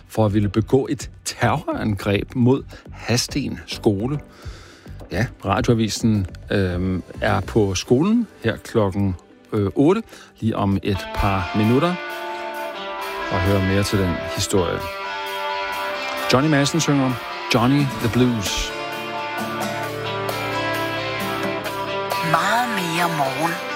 for at ville begå et terrorangreb mod Hadsten skole. Ja, radioavisen er på skolen her klokken 8, lige om et par minutter, og høre mere til den historie. Johnny Madsen synger Johnny the Blues. Meget mere morgen.